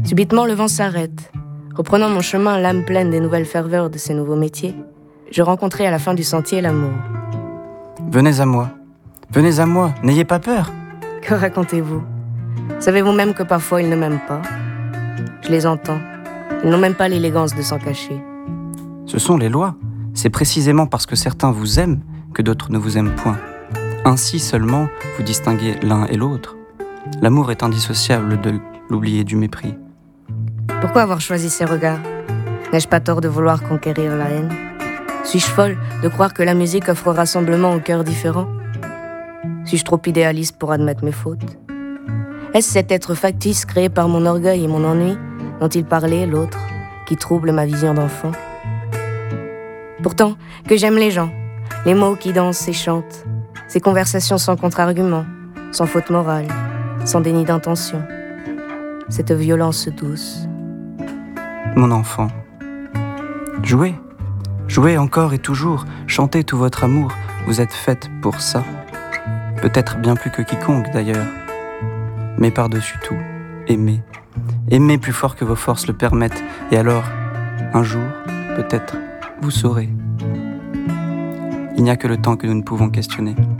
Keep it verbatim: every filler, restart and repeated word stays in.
Subitement, le vent s'arrête. Reprenant mon chemin, l'âme pleine des nouvelles ferveurs de ces nouveaux métiers, je rencontrai à la fin du sentier l'amour. Venez à moi, venez à moi, n'ayez pas peur. Que racontez-vous? Savez-vous même que parfois ils ne m'aiment pas? Je les entends. Ils n'ont même pas l'élégance de s'en cacher. Ce sont les lois. C'est précisément parce que certains vous aiment que d'autres ne vous aiment point. Ainsi seulement, vous distinguez l'un et l'autre. L'amour est indissociable de l'oubli et du mépris. Pourquoi avoir choisi ces regards? N'ai-je pas tort de vouloir conquérir la haine? Suis-je folle de croire que la musique offre rassemblement aux cœurs différents? Suis-je trop idéaliste pour admettre mes fautes? Est-ce cet être factice créé par mon orgueil et mon ennui dont il parlait, l'autre, qui trouble ma vision d'enfant? Pourtant, que j'aime les gens, les mots qui dansent et chantent, ces conversations sans contre-argument, sans faute morale, sans déni d'intention, cette violence douce. Mon enfant, jouez, jouez encore et toujours, chantez tout votre amour, vous êtes faite pour ça. Peut-être bien plus que quiconque d'ailleurs. Mais par-dessus tout, aimez. Aimez plus fort que vos forces le permettent. Et alors, un jour, peut-être, vous saurez. Il n'y a que le temps que nous ne pouvons questionner.